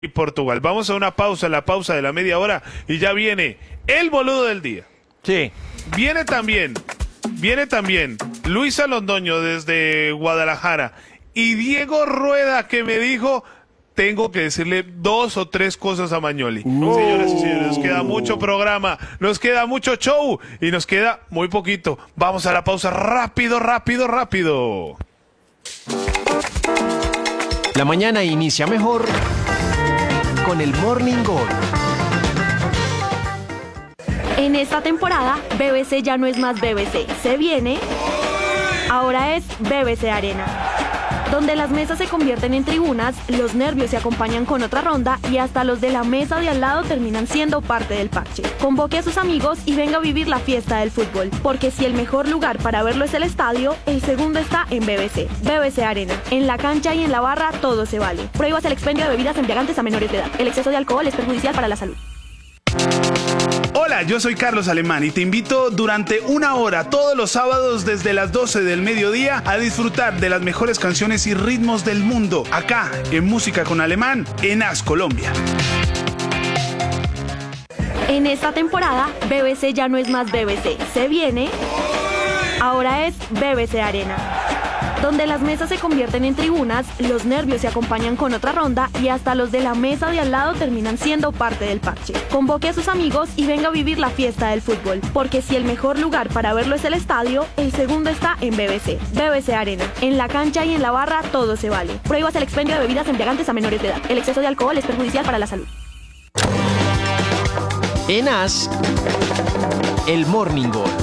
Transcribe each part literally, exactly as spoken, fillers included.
y Portugal. Vamos a una pausa, la pausa de la media hora y ya viene el boludo del día. Sí. Viene también, viene también Luisa Londoño desde Guadalajara y Diego Rueda que me dijo, tengo que decirle dos o tres cosas a Mañoli. Oh. Señoras y señores, nos queda mucho programa, nos queda mucho show y nos queda muy poquito. Vamos a la pausa rápido, rápido, rápido. La mañana inicia mejor con el Morning Gol. En esta temporada, B B C ya no es más B B C. Se viene, ahora es B B C Arena, donde las mesas se convierten en tribunas, los nervios se acompañan con otra ronda y hasta los de la mesa de al lado terminan siendo parte del parche. Convoque a sus amigos y venga a vivir la fiesta del fútbol, porque si el mejor lugar para verlo es el estadio, el segundo está en B B C. B B C Arena. En la cancha y en la barra todo se vale. Prohíbas el expendio de bebidas embriagantes a menores de edad. El exceso de alcohol es perjudicial para la salud. Hola, yo soy Carlos Alemán y te invito durante una hora todos los sábados desde las doce del mediodía a disfrutar de las mejores canciones y ritmos del mundo, acá en Música con Alemán, en As Colombia. En esta temporada, B B C ya no es más B B C. Se viene, ahora es B B C Arena, donde las mesas se convierten en tribunas, los nervios se acompañan con otra ronda y hasta los de la mesa de al lado terminan siendo parte del parche. Convoque a sus amigos y venga a vivir la fiesta del fútbol, porque si el mejor lugar para verlo es el estadio, el segundo está en B B C. B B C Arena. En la cancha y en la barra todo se vale. Prohíbas el expendio de bebidas embriagantes a menores de edad. El exceso de alcohol es perjudicial para la salud. En As, el Morning Gol.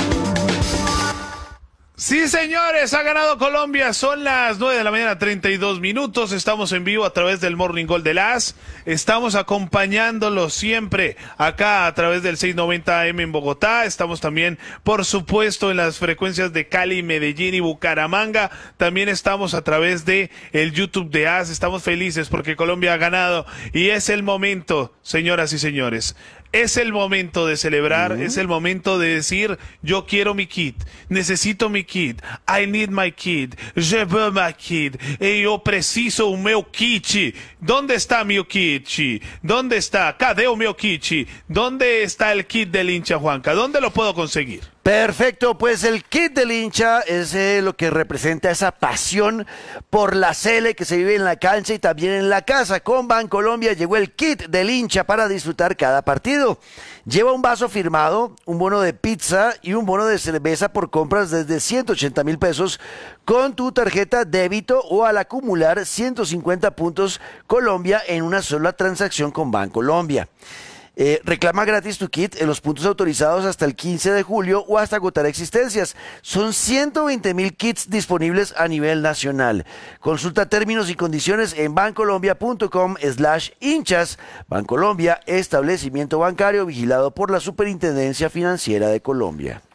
Sí, señores, ha ganado Colombia, son las nueve de la mañana, treinta y dos minutos, estamos en vivo a través del Morning Gol de las, estamos acompañándolos siempre acá a través del seiscientos noventa A M en Bogotá, estamos también, por supuesto, en las frecuencias de Cali, Medellín y Bucaramanga, también estamos a través de el YouTube de As, estamos felices porque Colombia ha ganado y es el momento, señoras y señores. Es el momento de celebrar, uh-huh. Es el momento de decir, yo quiero mi kit, necesito mi kit, I need my kit, je veux my kit, e yo preciso o meu kit. ¿Dónde está mi kit? ¿Dónde está? Cadê o meu kit? ¿Dónde está el kit del hincha, Juanca? ¿Dónde lo puedo conseguir? Perfecto, pues el kit del hincha es eh, lo que representa esa pasión por la Sele que se vive en la cancha y también en la casa. Con Bancolombia llegó el kit del hincha para disfrutar cada partido. Lleva un vaso firmado, un bono de pizza y un bono de cerveza por compras desde ciento ochenta mil pesos con tu tarjeta débito o al acumular ciento cincuenta puntos Colombia en una sola transacción con Bancolombia. Eh, reclama gratis tu kit en los puntos autorizados hasta el quince de julio o hasta agotar existencias. Son ciento veinte mil kits disponibles a nivel nacional. Consulta términos y condiciones en bancolombia.com slash hinchas. Bancolombia, establecimiento bancario vigilado por la Superintendencia Financiera de Colombia.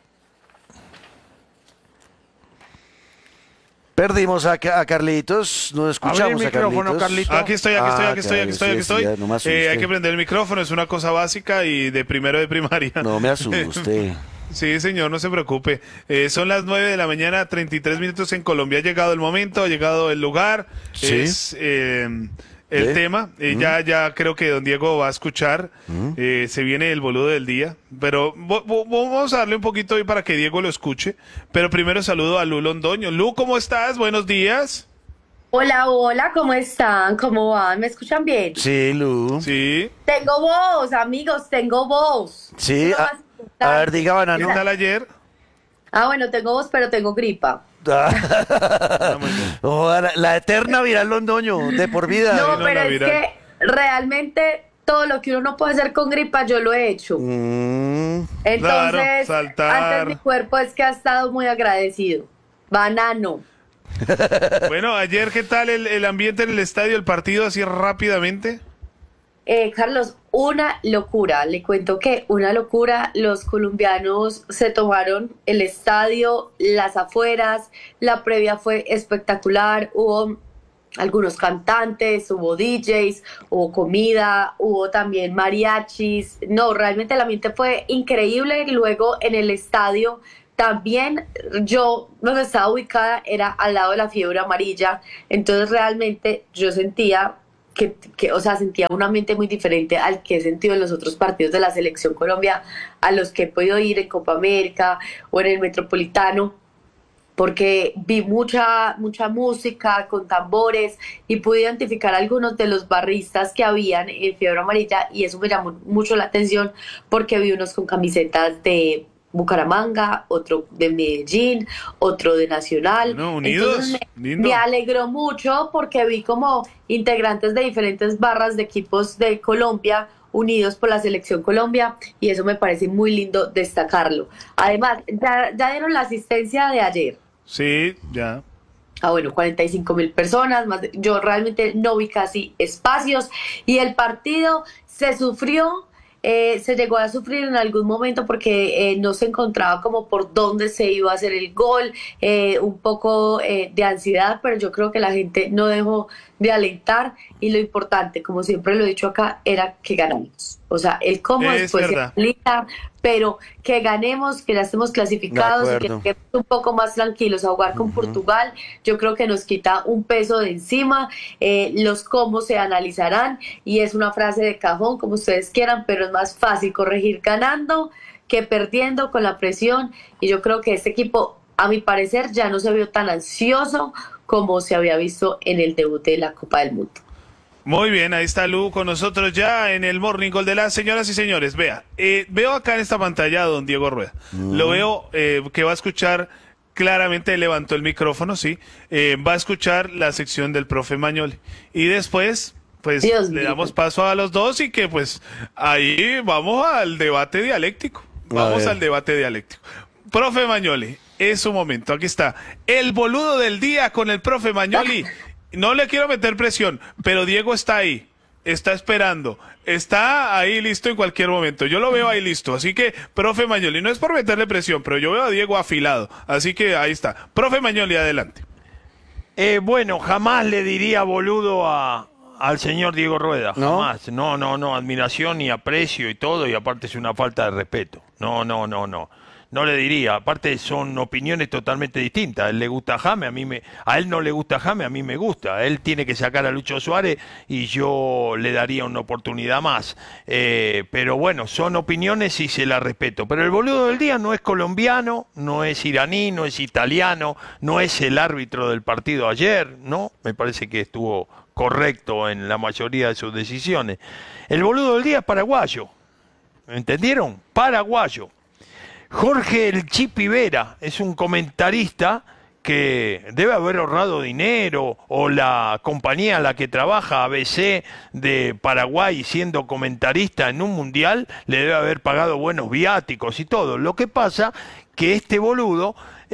Perdimos a, a Carlitos, no escuchamos a Carlitos. Carlito. Aquí estoy, aquí estoy, aquí estoy, aquí estoy, aquí estoy. No eh, hay que prender el micrófono, es una cosa básica y de primero de primaria. No me asuste. Sí, señor, no se preocupe. Eh, son las nueve de la mañana, treinta y tres minutos en Colombia. Ha llegado el momento, ha llegado el lugar. Sí. Es eh, el ¿Eh? tema. Eh, ¿Mm? ya, ya creo que don Diego va a escuchar. ¿Mm? Eh, se viene el boludo del día. Pero vamos a darle un poquito hoy para que Diego lo escuche. Pero primero saludo a Lu Londoño. Lu, ¿cómo estás? Buenos días. Hola, hola, ¿cómo están? ¿Cómo van? ¿Me escuchan bien? Sí, Lu. Sí. Tengo voz, amigos, tengo voz. Sí, a, a ver, diga Banano. ¿Qué tal ayer? Ah, bueno, tengo voz, pero tengo gripa. oh, la, la eterna viral Londoño, de por vida. No, pero es que realmente todo lo que uno no puede hacer con gripa, yo lo he hecho. Mm. Entonces, claro, antes mi cuerpo es que ha estado muy agradecido. Banano. Bueno, ayer, ¿qué tal el, el ambiente en el estadio, el partido, así rápidamente? Eh, Carlos, una locura, le cuento que una locura, los colombianos se tomaron el estadio, las afueras, la previa fue espectacular, hubo algunos cantantes, hubo D Js, hubo comida, hubo también mariachis, no, realmente el ambiente fue increíble, luego en el estadio también yo donde estaba ubicada era al lado de la fiebre amarilla, entonces realmente yo sentía que, que, o sea, sentía un ambiente muy diferente al que he sentido en los otros partidos de la Selección Colombia, a los que he podido ir en Copa América o en el Metropolitano, porque vi mucha, mucha música con tambores y pude identificar algunos de los barristas que habían en Fiebre Amarilla, y eso me llamó mucho la atención porque vi unos con camisetas de Bucaramanga, otro de Medellín, otro de Nacional. No, unidos. Entonces me, Lindo. me alegró mucho porque vi como integrantes de diferentes barras de equipos de Colombia unidos por la Selección Colombia, y eso me parece muy lindo destacarlo. Además, ya, ya dieron la asistencia de ayer. Sí, ya. Ah, bueno, cuarenta y cinco mil personas, más de- yo realmente no vi casi espacios, y el partido se sufrió, eh, se llegó a sufrir en algún momento porque eh, no se encontraba como por dónde se iba a hacer el gol, eh, un poco eh, de ansiedad, pero yo creo que la gente no dejó de alentar, y lo importante, como siempre lo he dicho acá, era que ganamos. O sea, el cómo Es después se verdad. aplica, pero que ganemos, que ya estemos clasificados y que acuerdo. lleguemos un poco más tranquilos a jugar con Portugal, yo creo que nos quita un peso de encima. Eh, los cómo se analizarán, y es una frase de cajón, como ustedes quieran, pero es más fácil corregir ganando que perdiendo con la presión, y yo creo que este equipo, a mi parecer, ya no se vio tan ansioso como se había visto en el debut de la Copa del Mundo. Muy bien, ahí está Lu con nosotros ya en el Morning Call de las señoras y señores. Vea, eh, veo acá en esta pantalla a don Diego Rueda. Lo veo eh, que va a escuchar claramente, levantó el micrófono, sí. Eh, va a escuchar la sección del profe Mañoli. Y después, pues Dios le mío. damos paso a los dos y que pues ahí vamos al debate dialéctico. Vamos ver. al debate dialéctico. Profe Mañoli, es su momento. Aquí está. El boludo del día con el profe Mañoli. No le quiero meter presión, pero Diego está ahí, está esperando, está ahí listo en cualquier momento. Yo lo veo ahí listo, así que, profe Mañoli, no es por meterle presión, pero yo veo a Diego afilado, así que ahí está. Profe Mañoli, adelante. Eh, bueno, jamás le diría boludo a, al señor Diego Rueda, ¿No? jamás. No, no, no, admiración y aprecio y todo, y aparte es una falta de respeto. No, no, no, no. No le diría, aparte son opiniones totalmente distintas. A él le gusta Jame, a mí me, a él no le gusta Jame, a mí me gusta. Él tiene que sacar a Lucho Suárez y yo le daría una oportunidad más. Eh, pero bueno, son opiniones y se las respeto. Pero el boludo del día no es colombiano, no es iraní, no es italiano, no es el árbitro del partido ayer, ¿no? Me parece que estuvo correcto en la mayoría de sus decisiones. El boludo del día es paraguayo. ¿Entendieron? Paraguayo. Jorge El Chipi Vera es un comentarista que debe haber ahorrado dinero, o la compañía a la que trabaja, A B C de Paraguay, siendo comentarista en un mundial, le debe haber pagado buenos viáticos y todo. Lo que pasa que este boludo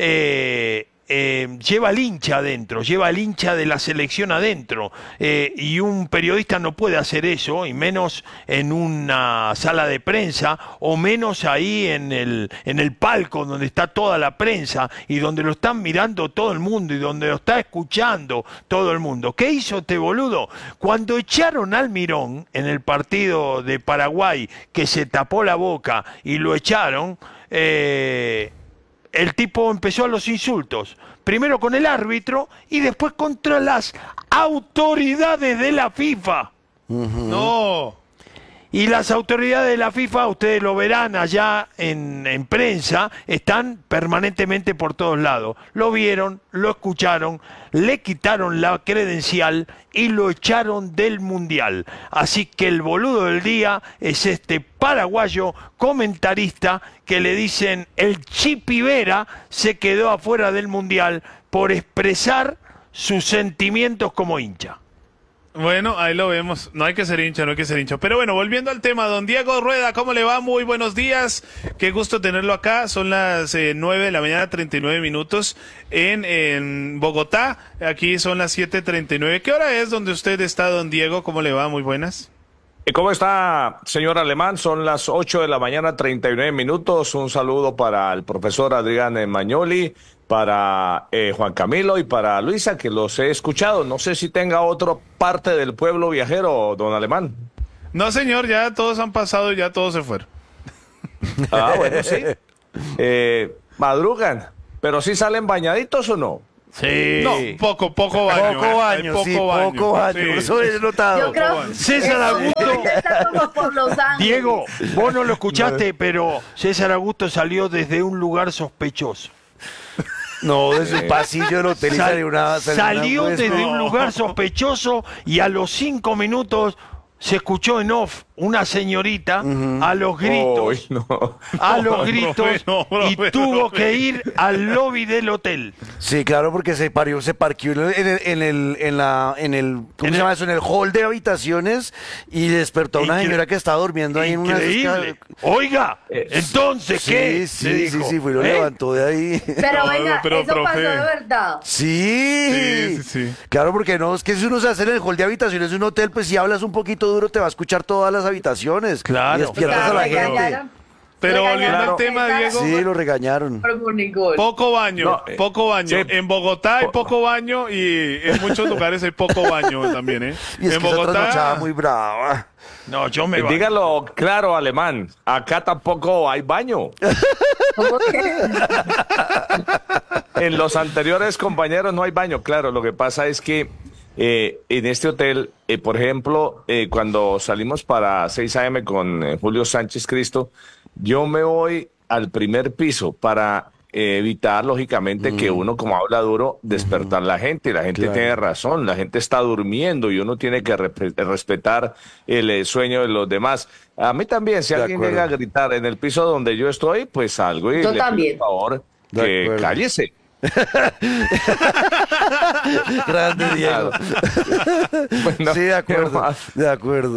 eh, eh, lleva al hincha adentro, lleva al hincha de la selección adentro, eh, y un periodista no puede hacer eso, y menos en una sala de prensa, o menos ahí en el, en el palco donde está toda la prensa y donde lo están mirando todo el mundo y donde lo está escuchando todo el mundo. ¿Qué hizo este boludo? Cuando echaron al Mirón en el partido de Paraguay, que se tapó la boca y lo echaron, eh, el tipo empezó a los insultos, primero con el árbitro y después contra las autoridades de la FIFA. No. Y las autoridades de la FIFA, ustedes lo verán allá en, en prensa, están permanentemente por todos lados. Lo vieron, lo escucharon, le quitaron la credencial y lo echaron del Mundial. Así que el boludo del día es este paraguayo comentarista que le dicen el Chipi Vera se quedó afuera del Mundial por expresar sus sentimientos como hincha. Bueno, ahí lo vemos. No hay que ser hincha, no hay que ser hincha. Pero bueno, volviendo al tema, don Diego Rueda, ¿cómo le va? Muy buenos días. Qué gusto tenerlo acá. Son las eh, nueve de la mañana, treinta y nueve minutos en, en Bogotá. Aquí son las siete treinta y nueve. ¿Qué hora es donde usted está, don Diego? ¿Cómo le va? Muy buenas. ¿Cómo está, señor Alemán? Son las ocho de la mañana, treinta y nueve minutos. Un saludo para el profesor Adrián Mañoli, para eh, Juan Camilo y para Luisa, que los he escuchado. No sé si tenga otra parte del pueblo viajero, don Alemán. No, señor, ya todos han pasado y ya todos se fueron. Ah, bueno, sí. Eh, madrugan, pero sí salen bañaditos o no. Sí. No, poco, poco baño. Poco eh, baño, poco sí, baño. poco baño. Sí. Eso he notado. Yo creo bueno. César Augusto. eso está como por Los Ángeles. Diego, vos no lo escuchaste, pero César Augusto salió desde un lugar sospechoso. No, desde el pasillo del hotel y Sal- salió una... salió una- salió pues, desde no. un lugar sospechoso y a los cinco minutos se escuchó en off una señorita a los gritos, Uy, no. a los No, gritos profe, no, profe, y tuvo profe. que ir al lobby del hotel. Sí, claro, porque se parió, se parqueó en el, en el, en la, en el, ¿cómo En se el- llama eso? En el hall de habitaciones y despertó a una Incre- señora que estaba durmiendo ahí en una... Increíble. Oiga, entonces, Sí, ¿qué? sí, Le sí, dijo, sí, fue y lo ¿eh? levantó de ahí. Pero No, venga, pero, eso pasó profe. de verdad. Sí. Sí, sí, sí. Claro, porque no, es que si uno se hace en el hall de habitaciones de un hotel, pues si hablas un poquito duro te va a escuchar todas las habitaciones. Claro. Y despiertas a la Regañaron- gente. Pero regañaron volviendo al a tema, César Diego. Sí, lo regañaron. por Morning Gold. Poco baño, No, eh, poco baño. sí. En Bogotá hay poco baño y en muchos lugares hay poco baño también, ¿eh? Y es en que esa trasnochada muy brava. No, yo me voy. Dígalo claro, Alemán. Acá tampoco hay baño. ¿Cómo que? En los anteriores compañeros no hay baño, claro. Lo que pasa es que eh, en este hotel, eh, por ejemplo, eh, cuando salimos para seis a eme con eh, Julio Sánchez Cristo, yo me voy al primer piso para eh, evitar, lógicamente, que uno, como habla duro, despertar la gente. La gente Claro. tiene razón, la gente está durmiendo y uno tiene que re- respetar el eh, sueño de los demás. A mí también, si De alguien acuerdo. llega a gritar en el piso donde yo estoy, pues salgo y Yo le pido también. por favor De que acuerdo. cállese. Grande Diego. Bueno, Sí, de ¿qué acuerdo. más? De acuerdo.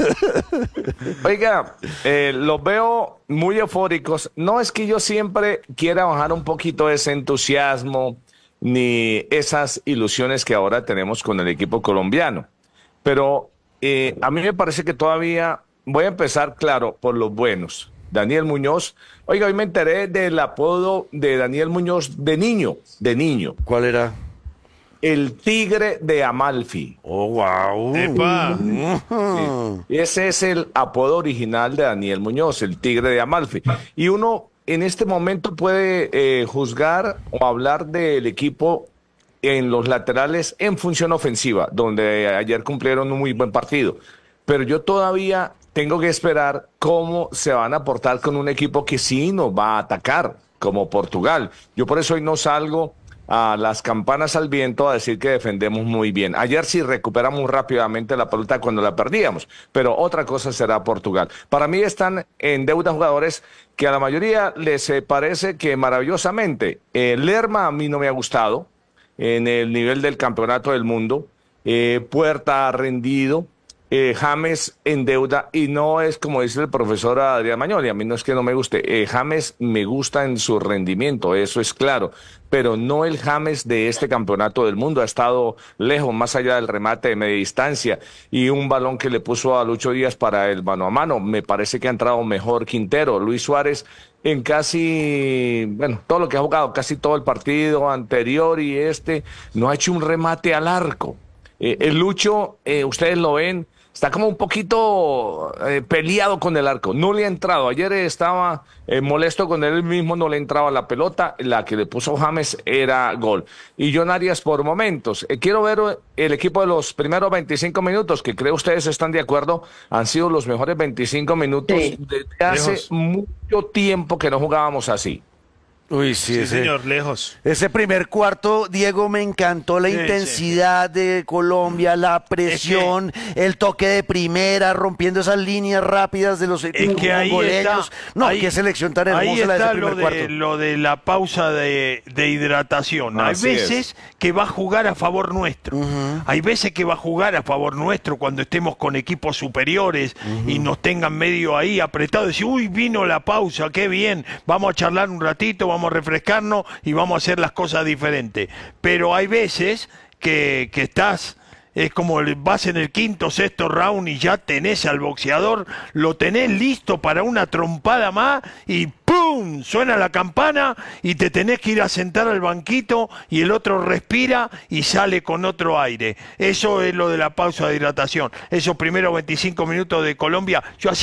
Oiga, eh, los veo muy eufóricos. No es que yo siempre quiera bajar un poquito ese entusiasmo ni esas ilusiones que ahora tenemos con el equipo colombiano. Pero eh, a mí me parece que todavía voy a empezar, claro, por los buenos. Daniel Muñoz. Oiga, hoy me enteré del apodo de Daniel Muñoz de niño, de niño. ¿Cuál era? El Tigre de Amalfi. Oh, wow. Epa. Ese es el apodo original de Daniel Muñoz, el Tigre de Amalfi. Y uno en este momento puede eh, juzgar o hablar del equipo en los laterales en función ofensiva, donde ayer cumplieron un muy buen partido. Pero yo todavía tengo que esperar cómo se van a portar con un equipo que sí nos va a atacar, como Portugal. Yo por eso hoy no salgo a las campanas al viento a decir que defendemos muy bien. Ayer sí recuperamos rápidamente la pelota cuando la perdíamos, pero otra cosa será Portugal. Para mí están en deuda jugadores que a la mayoría les eh, parece que maravillosamente. Eh, Lerma a mí no me ha gustado en el nivel del campeonato del mundo. Eh, Puerta ha rendido. Eh, James en deuda, y no es como dice el profesor Adrián Mañoli, a mí no es que no me guste, eh, James me gusta en su rendimiento, eso es claro, pero no el James de este campeonato del mundo, ha estado lejos, más allá del remate de media distancia, y un balón que le puso a Lucho Díaz para el mano a mano, me parece que ha entrado mejor Quintero. Luis Suárez en casi, bueno, todo lo que ha jugado, casi todo el partido anterior y este, no ha hecho un remate al arco. Eh, el Lucho, eh, ustedes lo ven, está como un poquito eh, peleado con el arco. No le ha entrado. Ayer estaba eh, molesto con él mismo, no le entraba la pelota. La que le puso James era gol. Y John Arias por momentos. Eh, quiero ver el equipo de los primeros veinticinco minutos, que creo ustedes están de acuerdo, han sido los mejores veinticinco minutos Sí. desde hace Lejos. mucho tiempo que no jugábamos así. Uy, sí, Sí, ese, señor, lejos. ese primer cuarto, Diego, me encantó la Sí, intensidad de Colombia, la presión, el toque de primera, rompiendo esas líneas rápidas de los Es que ahí mongoleños. está, No, ahí- qué selección tan hermosa ahí la de ese está primer lo de, cuarto. lo de la pausa de, de hidratación. Así Hay veces que va a jugar a favor nuestro. Hay veces que va a jugar a favor nuestro cuando estemos con equipos superiores y nos tengan medio ahí apretados. Decir, uy, vino la pausa, qué bien. Vamos a charlar un ratito, vamos a refrescarnos y vamos a hacer las cosas diferentes. Pero hay veces que, que estás... Es como el- vas en el quinto, sexto round y ya tenés al boxeador, lo tenés listo para una trompada más y ¡pum! Suena la campana y te tenés que ir a sentar al banquito y el otro respira y sale con otro aire. Eso es lo de la pausa de hidratación. Esos primeros veinticinco minutos de Colombia, yo hacía...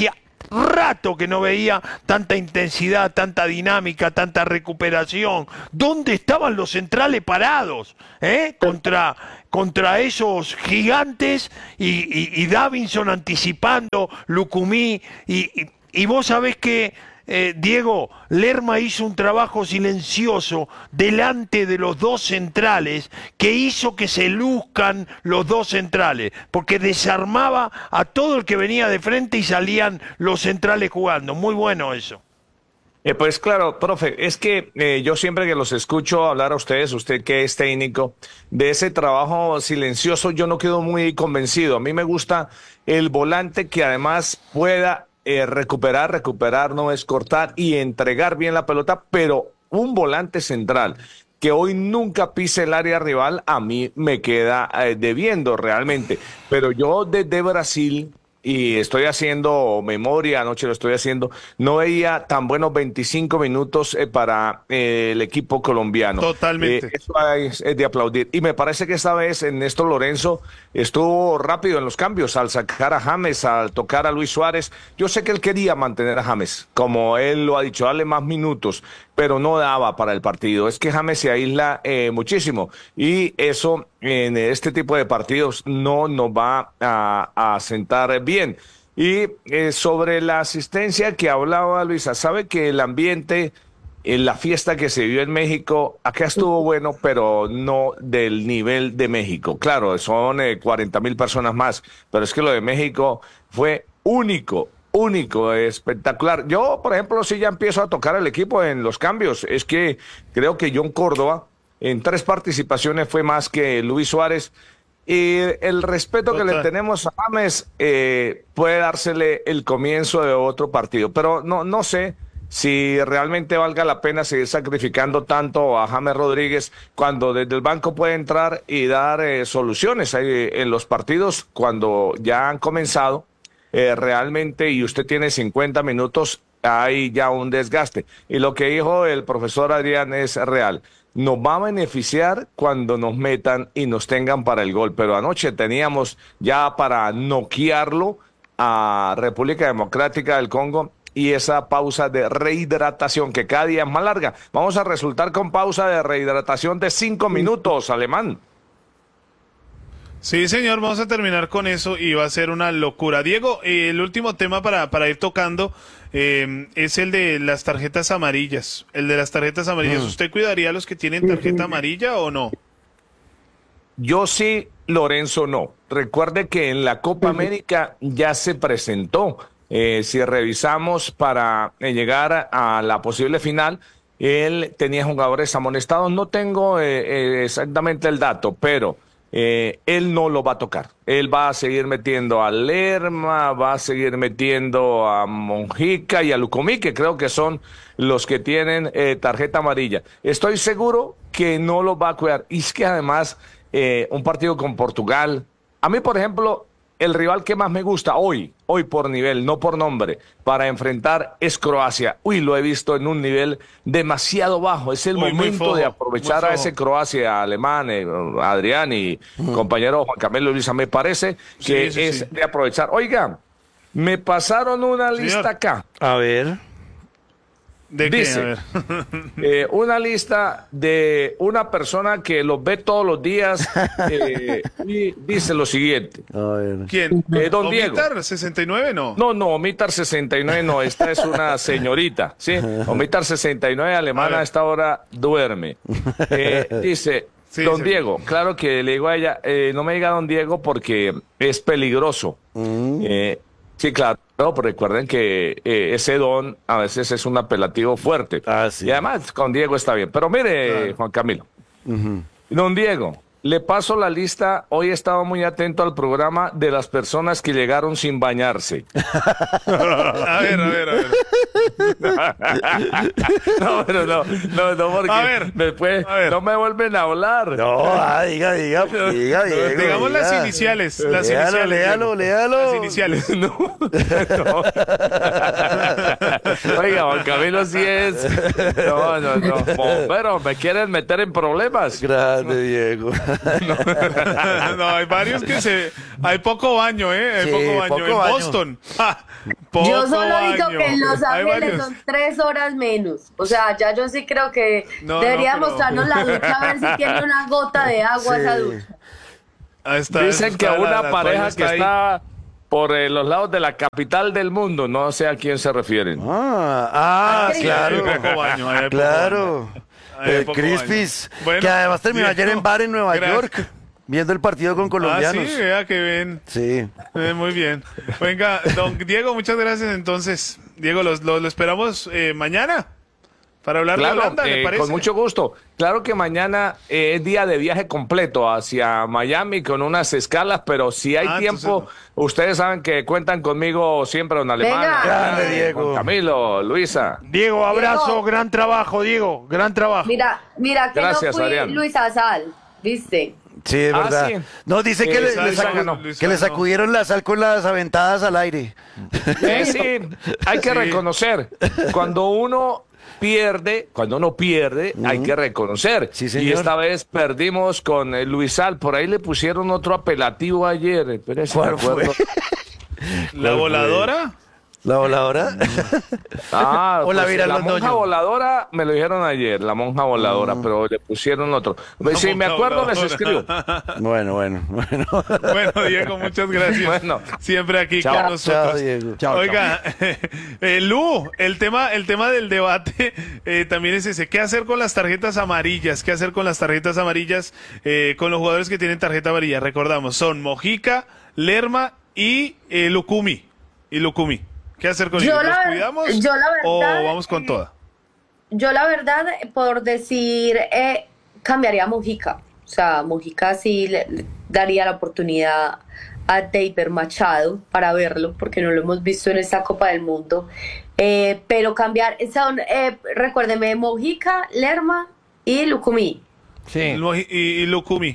rato que no veía tanta intensidad, tanta dinámica, tanta recuperación. ¿Dónde estaban los centrales parados? ¿Eh? Contra, contra esos gigantes y, y, y Davinson anticipando, Lucumí. Y, y, y vos sabés que, eh, Diego, Lerma hizo un trabajo silencioso delante de los dos centrales que hizo que se luzcan los dos centrales, porque desarmaba a todo el que venía de frente y salían los centrales jugando. Muy bueno eso. Eh, pues claro, profe, es que eh, yo siempre que los escucho hablar a ustedes, usted que es técnico, de ese trabajo silencioso yo no quedo muy convencido. A mí me gusta el volante que además pueda eh, recuperar, recuperar no es cortar y entregar bien la pelota, pero un volante central que hoy nunca pise el área rival, a mí me queda eh, debiendo realmente. Pero yo desde Brasil, y estoy haciendo memoria, anoche lo estoy haciendo, no veía tan buenos veinticinco minutos eh, para eh, el equipo colombiano. Totalmente. Eh, eso es, es de aplaudir. Y me parece que esta vez en Néstor Lorenzo estuvo rápido en los cambios, al sacar a James, al tocar a Luis Suárez. Yo sé que él quería mantener a James, como él lo ha dicho, darle más minutos, pero no daba para el partido. Es que James se aísla eh, muchísimo y eso en este tipo de partidos no nos va a, a sentar bien. Y eh, sobre la asistencia que hablaba Luisa, sabe que el ambiente en la fiesta que se vio en México, acá estuvo bueno, pero no del nivel de México. Claro, son eh, cuarenta mil personas más, pero es que lo de México fue único. Único, espectacular. Yo, por ejemplo, sí ya empiezo a tocar el equipo en los cambios. Es que creo que John Córdoba en tres participaciones fue más que Luis Suárez. Y el respeto Total. que le tenemos a James eh, puede dársele el comienzo de otro partido. Pero no, no sé si realmente valga la pena seguir sacrificando tanto a James Rodríguez cuando desde el banco puede entrar y dar eh, soluciones ahí en los partidos cuando ya han comenzado. Eh, realmente, y usted tiene cincuenta minutos, hay ya un desgaste. Y lo que dijo el profesor Adrián es real. Nos va a beneficiar cuando nos metan y nos tengan para el gol. Pero anoche teníamos ya para noquearlo a República Democrática del Congo y esa pausa de rehidratación que cada día es más larga. Vamos a resultar con pausa de rehidratación de cinco minutos, Alemán. Sí, señor, vamos a terminar con eso y va a ser una locura. Diego, eh, el último tema para, para ir tocando eh, es el de las tarjetas amarillas. El de las tarjetas amarillas. ¿Usted cuidaría a los que tienen tarjeta amarilla o no? Yo sí, Lorenzo no. Recuerde que en la Copa América ya se presentó. Eh, si revisamos para eh, llegar a la posible final, él tenía jugadores amonestados. No tengo eh, eh, exactamente el dato, pero... Eh, él no lo va a tocar. Él va a seguir metiendo a Lerma, va a seguir metiendo a Monjica y a Lucumí, que creo que son los que tienen eh, tarjeta amarilla. Estoy seguro que no lo va a cuidar. Y es que además, eh, un partido con Portugal, a mí, por ejemplo, el rival que más me gusta hoy, hoy por nivel, no por nombre, para enfrentar es Croacia. Uy, lo he visto en un nivel demasiado bajo. Es el Uy, momento flojo, de aprovechar a ese Croacia alemán, eh, Adrián y uh-huh. compañero Juan Camilo Luisa. Me parece que sí, sí, es sí. de aprovechar. Oiga, me pasaron una Señor. lista acá. A ver. ¿De Dice, qué? A ver. eh, una lista de una persona que los ve todos los días eh, y dice lo siguiente. A ver. ¿Quién? Eh, don Diego. ¿Omitar sesenta y nueve no? No, no, Omitar sesenta y nueve no, esta es una señorita, ¿sí? Omitar sesenta y nueve alemana a, a esta hora duerme. Eh, dice, sí, don sí. Diego, claro que le digo a ella, eh, no me diga don Diego porque es peligroso. Mm. Eh, sí, claro. No, pero recuerden que eh, ese don a veces es un apelativo fuerte. Ah, sí. Y además con Diego está bien. Pero mire, claro. Juan Camilo. Uh-huh. Don Diego, le paso la lista. Hoy he estado muy atento al programa de las personas que llegaron sin bañarse. A ver, a ver, a ver. No, pero no, no, no, porque a ver, después a ver. no me vuelven a hablar. No, ah, diga, diga, diga, diga. Digamos diga. las iniciales. Las léalo, iniciales. léalo, léalo. Las iniciales. No. no. Oiga, Juan Camilo sí es. No, no, no. Pero me quieren meter en problemas. Grande, Diego. No, hay varios que se... Hay poco baño, ¿eh? Hay Sí, poco baño. poco en baño. Boston. ¡ja! Poco Yo solo digo baño. que en Los Hay Ángeles varios. son tres horas menos. O sea, ya yo sí creo que No, debería no, pero- mostrarnos la ducha a ver si tiene una gota de agua Sí. esa ducha. Ahí está, Dicen que está la- una la pareja toalla que ahí. está por eh, los lados de la capital del mundo, no sé a quién se refieren. Ah, ah, Sí. claro. Hay poco baño, hay poco Claro. baño. Hay Eh, poco Crispis, baño. Bueno, que además terminó Diego, ayer en bar en Nueva gracias. York, viendo el partido con Ah, colombianos. sí, vea que ven. Sí. Eh, muy bien. Venga, don Diego, muchas gracias entonces. Diego, los- lo, lo esperamos eh, mañana para hablar de Claro, Holanda, ¿le eh, parece? con mucho gusto. Claro que mañana eh, es día de viaje completo hacia Miami con unas escalas, pero si hay Ah, tiempo, entonces ustedes saben que cuentan conmigo siempre, don Alemán, Venga. Grande, eh, Diego. Juan Camilo, Luisa. Diego, abrazo, Diego. gran trabajo, Diego, gran trabajo. Mira, mira que Gracias, no fui Adrián. Luisa Sal, ¿viste? Sí, es Ah, verdad. sí. No, dice que, Eh, le, Luisa le sacu- ganó. que le sacudieron la sal con las aventadas al aire. Eh, sí, hay que Sí. reconocer. Cuando uno pierde, cuando uno pierde, hay que reconocer. Sí, y señor. esta vez perdimos con eh, Luisal. Por ahí le pusieron otro apelativo ayer. Espérese, ¿Cuál me acuerdo. fue? ¿La voladora? ¿La voladora? Ah, O la pues, Vira la Londoño. monja voladora me lo dijeron ayer, la monja voladora, pero le pusieron otro. Si me monja acuerdo, les voladora. escribo. Bueno, bueno, bueno. Bueno, Diego, muchas gracias. Bueno. Siempre aquí Chao. con Chao, nosotros. Diego. Oiga, eh, Lu, el tema, el tema del debate eh, también es ese. ¿Qué hacer con las tarjetas amarillas? ¿Qué hacer con las tarjetas amarillas eh, con los jugadores que tienen tarjeta amarilla? Recordamos, son Mojica, Lerma y eh, Lucumi. Y Lucumi. ¿Qué hacer con Yo ellos? ¿Los la- cuidamos yo la o verdad, vamos con eh, toda? Yo la verdad, por decir, eh, cambiaría a Mojica. O sea, Mojica sí le, le daría la oportunidad a David Machado para verlo, porque no lo hemos visto en esta Copa del Mundo. Eh, pero cambiar, son, eh, recuérdeme, Mojica, Lerma y Lucumí. Sí. Moji- Y, y Lucumi.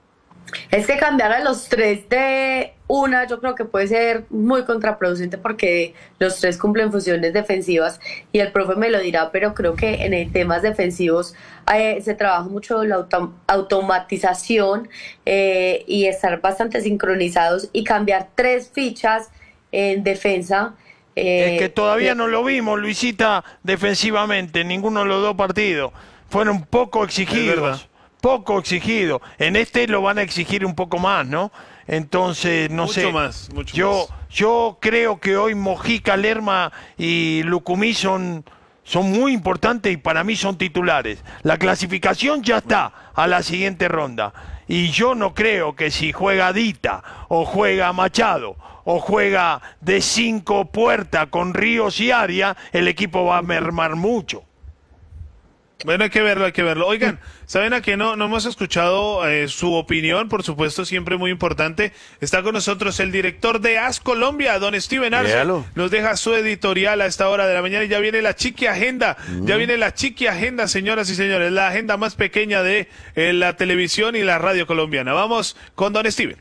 Es que cambiar a los tres de una yo creo que puede ser muy contraproducente porque los tres cumplen funciones defensivas y el profe me lo dirá, pero creo que en el temas defensivos eh, se trabaja mucho la autom- automatización eh, y estar bastante sincronizados y cambiar tres fichas en defensa. eh, Es que todavía eh, no lo vimos, Luisita, defensivamente, en ninguno de los dos partidos. Fueron poco Es verdad. exigidos, poco exigidos. En este lo van a exigir un poco más, ¿no? Entonces, no Mucho sé. más, mucho yo, más. yo creo que hoy Mojica, Lerma y Lucumí son, son muy importantes y para mí son titulares. La clasificación ya está a la siguiente ronda. Y yo no creo que si juega Dita o juega Machado o juega de cinco puertas con Ríos y Aria, el equipo va a mermar mucho. Bueno, hay que verlo, hay que verlo. Oigan, ¿saben a qué no, no hemos escuchado eh, su opinión? Por supuesto, siempre muy importante. Está con nosotros el director de A S Colombia, don Steven Arce. Véalo. Nos deja su editorial a esta hora de la mañana y ya viene la Chiqui Agenda. Mm. Ya viene la Chiqui Agenda, señoras y señores. La agenda más pequeña de eh, la televisión y la radio colombiana. Vamos con don Steven.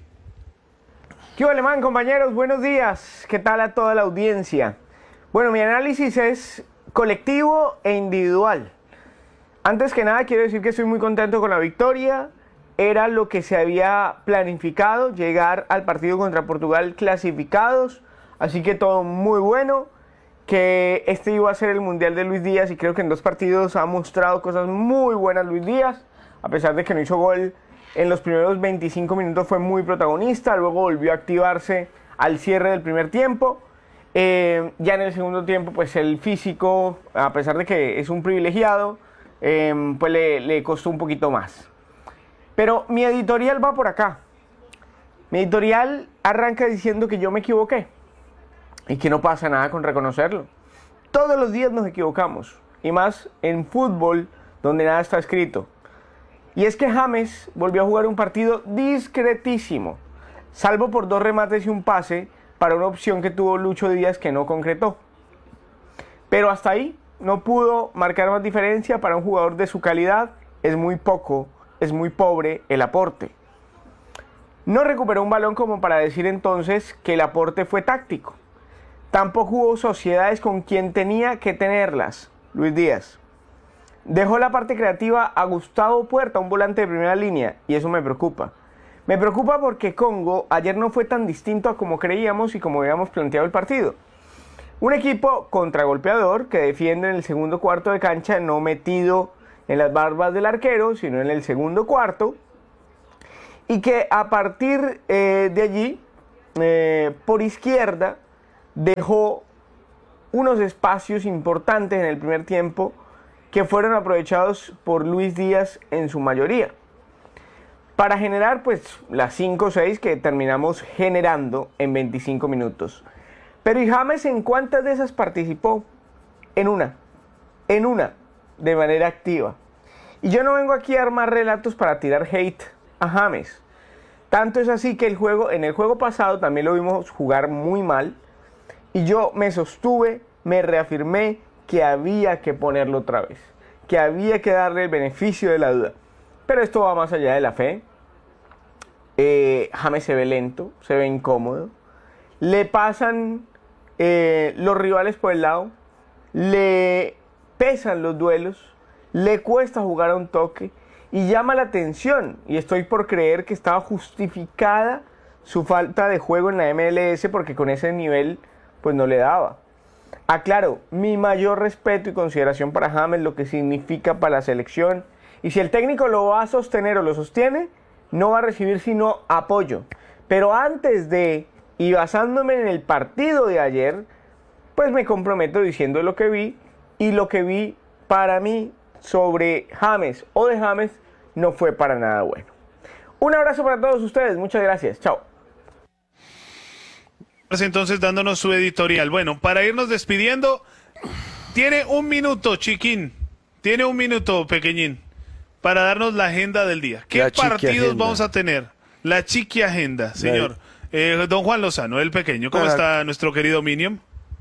¿Qué hubo, Alemán, compañeros? Buenos días. ¿Qué tal a toda la audiencia? Bueno, mi análisis es colectivo e individual. Antes que nada, quiero decir que estoy muy contento con la victoria. Era lo que se había planificado, llegar al partido contra Portugal clasificados. Así que todo muy bueno. Que este iba a ser el Mundial de Luis Díaz y creo que en dos partidos ha mostrado cosas muy buenas Luis Díaz. A pesar de que no hizo gol en los primeros veinticinco minutos, fue muy protagonista. Luego volvió a activarse al cierre del primer tiempo. Eh, ya en el segundo tiempo, pues el físico, a pesar de que es un privilegiado, eh, pues le, le costó un poquito más. Pero mi editorial va por acá. Mi editorial arranca diciendo que yo me equivoqué y que no pasa nada con reconocerlo. Todos los días nos equivocamos, y más en fútbol donde nada está escrito. Y es que James volvió a jugar un partido discretísimo, salvo por dos remates y un pase para una opción que tuvo Lucho Díaz que no concretó. Pero hasta ahí no pudo marcar más diferencia para un jugador de su calidad. Es muy poco, es muy pobre el aporte. No recuperó un balón como para decir entonces que el aporte fue táctico. Tampoco hubo sociedades con quien tenía que tenerlas. Luis Díaz. Dejó la parte creativa a Gustavo Puerta, un volante de primera línea, y eso me preocupa. Me preocupa porque Congo ayer no fue tan distinto a como creíamos y como habíamos planteado el partido. Un equipo contragolpeador que defiende en el segundo cuarto de cancha, no metido en las barbas del arquero, sino en el segundo cuarto, y que a partir eh, de allí, eh, por izquierda, dejó unos espacios importantes en el primer tiempo que fueron aprovechados por Luis Díaz en su mayoría, para generar pues las cinco o seis que terminamos generando en veinticinco minutos. Pero ¿y James en cuántas de esas participó? En una, en una, de manera activa. Y yo no vengo aquí a armar relatos para tirar hate a James. Tanto es así que el juego, en el juego pasado también lo vimos jugar muy mal, y yo me sostuve, me reafirmé que había que ponerlo otra vez, que había que darle el beneficio de la duda. Pero esto va más allá de la fe. Eh, James se ve lento, se ve incómodo. Le pasan eh, los rivales por el lado, le pesan los duelos, le cuesta jugar a un toque y llama la atención. Y estoy por creer que estaba justificada su falta de juego en la M L S porque con ese nivel pues no le daba. Aclaro, mi mayor respeto y consideración para James, lo que significa para la selección. Y si el técnico lo va a sostener o lo sostiene, no va a recibir sino apoyo. Pero antes de, y basándome en el partido de ayer, pues me comprometo diciendo lo que vi. Y lo que vi para mí sobre James o de James no fue para nada bueno. Un abrazo para todos ustedes, muchas gracias, chao. Entonces dándonos su editorial. Bueno, para irnos despidiendo, tiene un minuto, chiquín, tiene un minuto, pequeñín, para darnos la agenda del día. ¿Qué partidos agenda. vamos a tener? La chiqui agenda, señor. Eh, don Juan Lozano, el pequeño, ¿cómo Para... está nuestro querido Minion?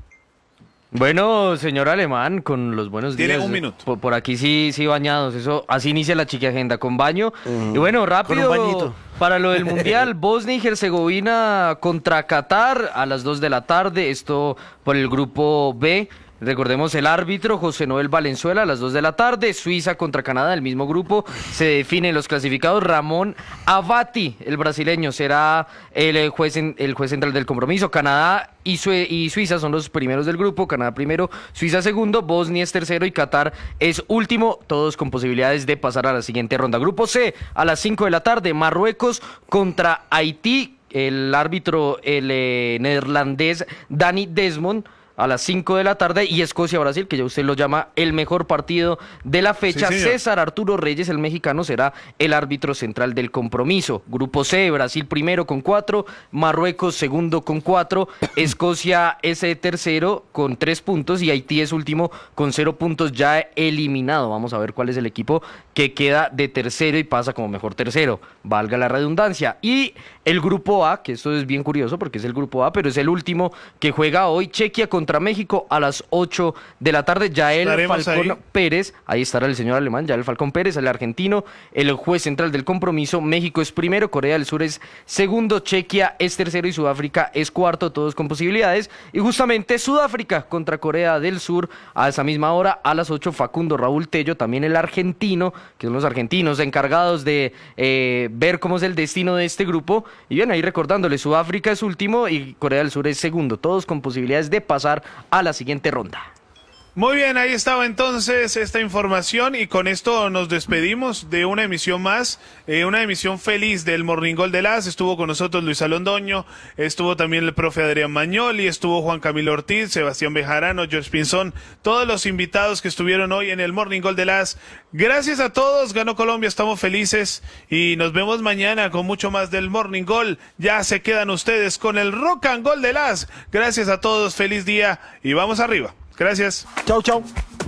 Bueno, señor Alemán, con los buenos días. Tiene un minuto. Por, por aquí sí, sí bañados. Eso, así inicia la chiqui agenda, con baño. Mm, y bueno, rápido, para lo del Mundial, Bosnia y Herzegovina contra Qatar a las dos de la tarde. Esto por el grupo B. Recordemos el árbitro, José Noel Valenzuela, a las dos de la tarde. Suiza contra Canadá, el mismo grupo. Se definen los clasificados. Ramón Abati, el brasileño, será el juez, en, el juez central del compromiso. Canadá y, Sue, y Suiza son los primeros del grupo. Canadá primero, Suiza segundo, Bosnia es tercero y Qatar es último. Todos con posibilidades de pasar a la siguiente ronda. Grupo C, a las cinco de la tarde, Marruecos contra Haití. El árbitro, el eh, neerlandés Danny Desmond, a las cinco de la tarde, y Escocia-Brasil, que ya usted lo llama el mejor partido de la fecha. Sí, César Arturo Reyes, el mexicano, será el árbitro central del compromiso. Grupo C, Brasil primero con cuatro, Marruecos segundo con cuatro, Escocia es tercero con tres puntos y Haití es último con cero puntos, ya eliminado. Vamos a ver cuál es el equipo que queda de tercero y pasa como mejor tercero, valga la redundancia. Y el grupo A, que esto es bien curioso porque es el grupo A, pero es el último que juega hoy, Chequia contra contra México a las ocho de la tarde. Yael Estaremos Falcón ahí. Pérez, ahí estará el señor alemán, Yael Falcón Pérez, el argentino, el juez central del compromiso. México es primero, Corea del Sur es segundo, Chequia es tercero y Sudáfrica es cuarto, todos con posibilidades. Y justamente Sudáfrica contra Corea del Sur a esa misma hora, a las ocho, Facundo Raúl Tello, también el argentino, que son los argentinos encargados de eh, ver cómo es el destino de este grupo. Y bien, ahí recordándole, Sudáfrica es último y Corea del Sur es segundo, todos con posibilidades de pasar a la siguiente ronda. Muy bien, ahí estaba entonces esta información y con esto nos despedimos de una emisión más, eh, una emisión feliz del Morning Gol de Las. Estuvo con nosotros Luis Alondoño, estuvo también el profe Adrián Magnoli, estuvo Juan Camilo Ortiz, Sebastián Bejarano, George Pinzón, todos los invitados que estuvieron hoy en el Morning Gol de Las. Gracias a todos, ganó Colombia, estamos felices y nos vemos mañana con mucho más del Morning Gol. Ya se quedan ustedes con el Rock and Gol de Las. Gracias a todos, feliz día y vamos arriba. Gracias. Chau, chau.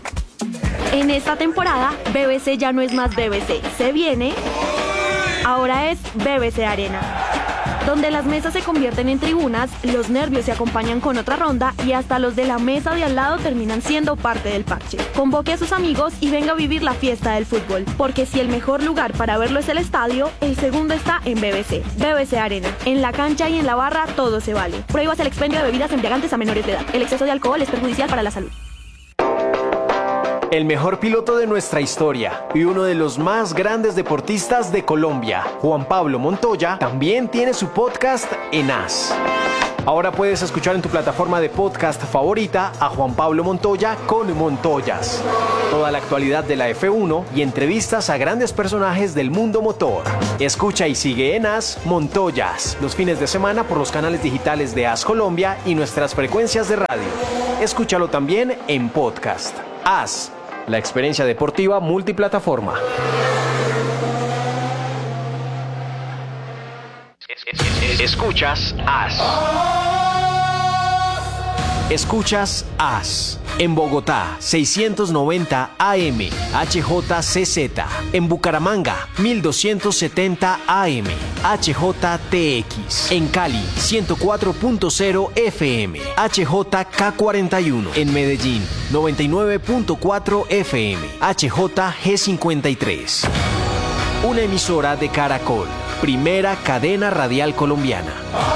En esta temporada, B B C ya no es más B B C. Se viene. Ahora es B B C Arena. donde las mesas se convierten en tribunas, los nervios se acompañan con otra ronda y hasta los de la mesa de al lado terminan siendo parte del parche. Convoque a sus amigos y venga a vivir la fiesta del fútbol, porque si el mejor lugar para verlo es el estadio, el segundo está en B B C. B B C Arena. En la cancha y en la barra todo se vale. Prohíbas el expendio de bebidas embriagantes a menores de edad. El exceso de alcohol es perjudicial para la salud. El mejor piloto de nuestra historia y uno de los más grandes deportistas de Colombia, Juan Pablo Montoya, también tiene su podcast en As. Ahora puedes escuchar en tu plataforma de podcast favorita a Juan Pablo Montoya con Montoyas. Toda la actualidad de la F uno y entrevistas a grandes personajes del mundo motor. Escucha y sigue en As Montoyas los fines de semana por los canales digitales de As Colombia y nuestras frecuencias de radio. Escúchalo también en podcast. As, la experiencia deportiva multiplataforma. Escuchas As. Escuchas As. En Bogotá, seiscientos noventa A M, H J C Z. En Bucaramanga, mil doscientos setenta A M, H J T X. En Cali, ciento cuatro punto cero F M, H J K cuarenta y uno. En Medellín, noventa y nueve punto cuatro F M, H J G cincuenta y tres. Una emisora de Caracol, primera cadena radial colombiana.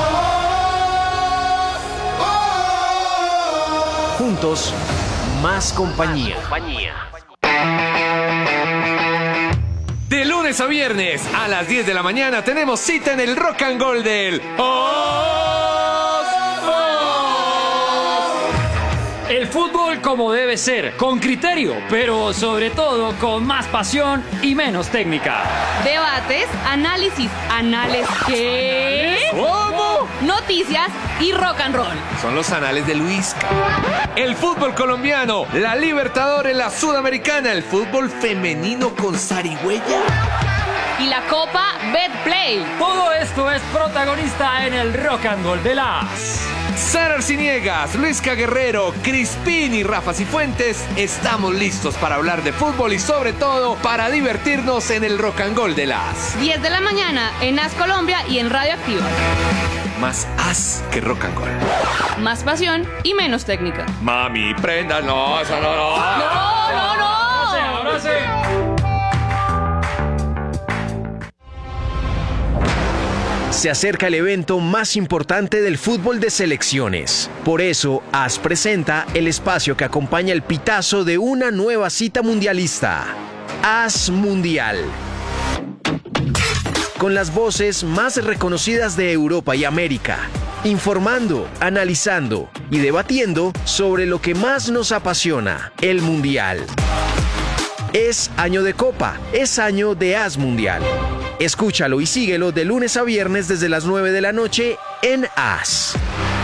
Juntos, más compañía. De lunes a viernes a las diez de la mañana tenemos cita en el Rock and Roll del Os, Os. El fútbol como debe ser, con criterio, pero sobre todo con más pasión y menos técnica. Debates, análisis, anales ¿qué? ¿Cómo? Noticias y rock and roll. Son los anales de Luis. El fútbol colombiano, la Libertadores, la Sudamericana, el fútbol femenino con zarigüeya. Y la Copa Betplay. Todo esto es protagonista en el Rock and Roll de las... Sara Arciniegas, Luisca Guerrero, Crispín y Rafa Cifuentes, estamos listos para hablar de fútbol y sobre todo para divertirnos en el Rock and Roll de las diez de la mañana en As Colombia y en Radio Activa. Más as que rock and roll. Más pasión y menos técnica. Mami, prenda, no, eso no, no. No, no, no. Ahora sí, ahora sí. Se acerca el evento más importante del fútbol de selecciones. Por eso, As presenta el espacio que acompaña el pitazo de una nueva cita mundialista. As Mundial. Con las voces más reconocidas de Europa y América, informando, analizando y debatiendo sobre lo que más nos apasiona, el Mundial. Es año de Copa, es año de As Mundial. Escúchalo y síguelo de lunes a viernes desde las nueve de la noche en As.